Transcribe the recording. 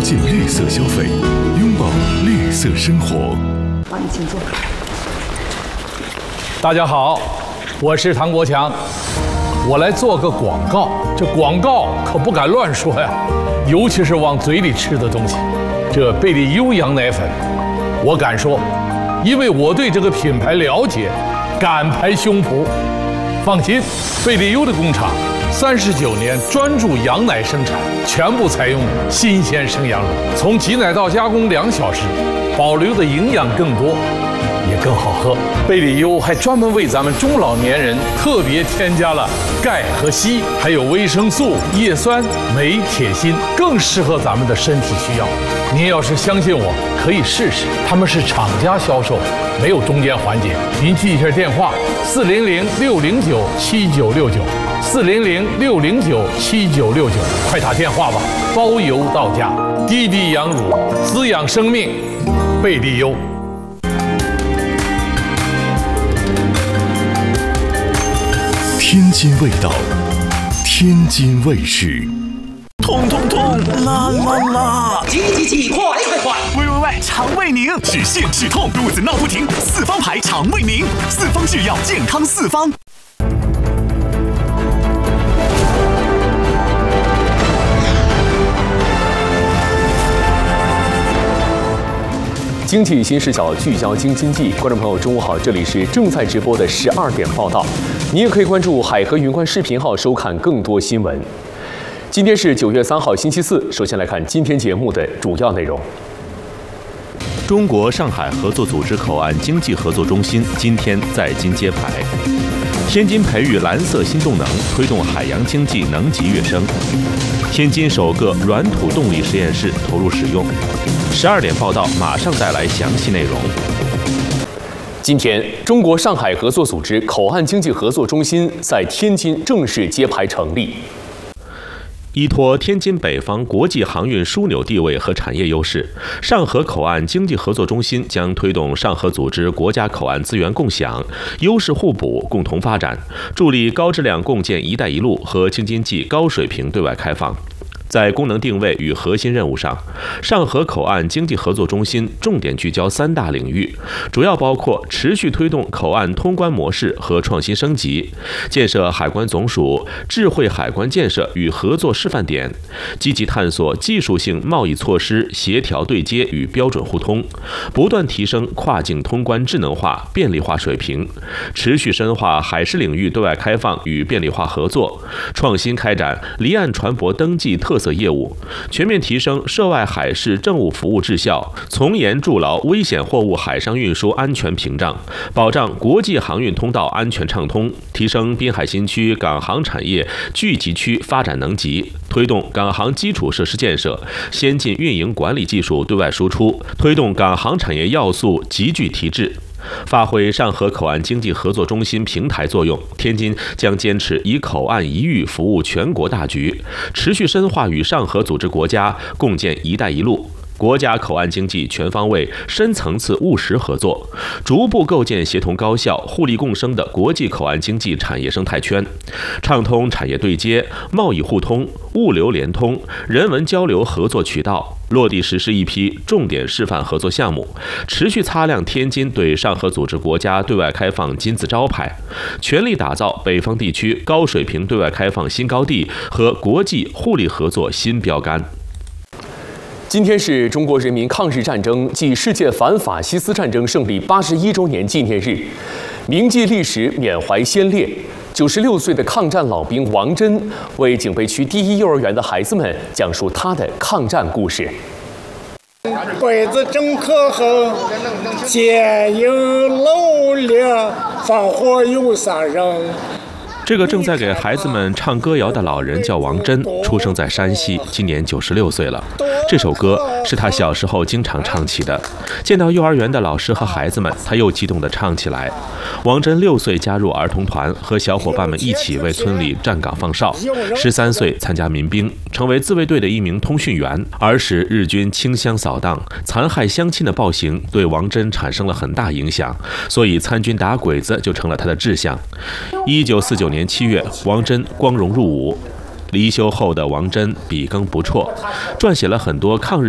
进绿色消费，拥抱绿色生活。 好，你请坐。 大家好，我是唐国强，我来做个广告。这广告可不敢乱说呀，尤其是往嘴里吃的东西。这贝利优羊奶粉，我敢说，因为我对这个品牌了解，敢拍胸脯。放心，贝利优的工厂39年专注羊奶生产，全部采用新鲜生羊乳，从挤奶到加工2小时，保留的营养更多，也更好喝。贝利优还专门为咱们中老年人特别添加了钙和硒，还有维生素、叶酸、镁、铁、锌，更适合咱们的身体需要。您要是相信我，可以试试。他们是厂家销售，没有中间环节。您记一下电话：400-609-7969，400-609-7969，快打电话吧，包邮到家。滴滴羊乳，滋养生命，贝利优。 天津味道，天津卫视。 痛痛痛，啦啦啦！ 急，快！ 喂，肠胃宁止泻止痛，肚子闹不停，四方牌肠胃宁，四方制药，健康四方。 经济新视角聚焦京津冀，观众朋友，中午好，这里是正在直播的12点报道。你也可以关注海河云观视频号收看更多新闻。今天是9月3号，星期四。首先来看今天节目的主要内容。 中国上海合作组织口岸经济合作中心今天在京揭牌。天津培育蓝色新动能，推动海洋经济能级跃升。天津首个软土动力实验室投入使用。12点报道马上带来详细内容。 今天，中国上海合作组织口岸经济合作中心在天津正式揭牌成立。 依托天津北方国际航运枢纽地位和产业优势，上合口岸经济合作中心将推动上合组织国家口岸资源共享、优势互补、共同发展，助力高质量共建“一带一路”和京津冀高水平对外开放。在功能定位与核心任务上，上合口岸经济合作中心重点聚焦3大领域，主要包括持续推动口岸通关模式和创新升级，建设海关总署、智慧海关建设与合作示范点，积极探索技术性贸易措施协调对接与标准互通，不断提升跨境通关智能化、便利化水平，持续深化海事领域对外开放与便利化合作，创新开展离岸船舶登记特色业务，全面提升涉外海事政务服务质效，从严筑牢危险货物海上运输安全屏障，保障国际航运通道安全畅通，提升滨海新区港航产业聚集区发展能级，推动港航基础设施建设、先进运营管理技术对外输出，推动港航产业要素集聚提质。发挥上合口岸经济合作中心平台作用，天津将坚持以口岸一域服务全国大局，持续深化与上合组织国家共建“一带一路”。国家口岸经济全方位、深层次务实合作，逐步构建协同高效、互利共生的国际口岸经济产业生态圈，畅通产业对接、贸易互通、物流联通、人文交流合作渠道，落地实施一批重点示范合作项目，持续擦亮天津对上合组织国家对外开放金字招牌，全力打造北方地区高水平对外开放新高地和国际互利合作新标杆。 今天是中国人民抗日战争暨世界反法西斯战争胜利81周年纪念日，铭记历史，缅怀先烈。96岁的抗战老兵王真为警备区第1幼儿园的孩子们讲述他的抗战故事。 鬼子政客后，剑影楼烈，放火有3人。 这个正在给孩子们唱歌谣的老人叫王真，出生在山西，今年96岁了。这首歌是他小时候经常唱起的。见到幼儿园的老师和孩子们，他又激动地唱起来。王真6岁加入儿童团，和小伙伴们一起为村里站岗放哨。13岁参加民兵，成为自卫队的一名通讯员。儿时日军清乡扫荡、残害乡亲的暴行对王真产生了很大影响，所以参军打鬼子就成了他的志向。1949年7月，王真光荣入伍。离休后的王真笔耕不辍，撰写了很多抗日